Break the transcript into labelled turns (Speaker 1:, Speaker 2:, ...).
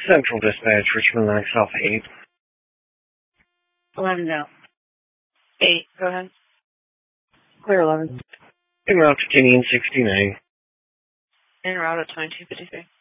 Speaker 1: Central Dispatch, Richmond Max Alpha 8.
Speaker 2: 11 out.
Speaker 3: 8, go ahead.
Speaker 2: Clear 11.
Speaker 1: En route to Kenyon 69.
Speaker 3: En route at 2253.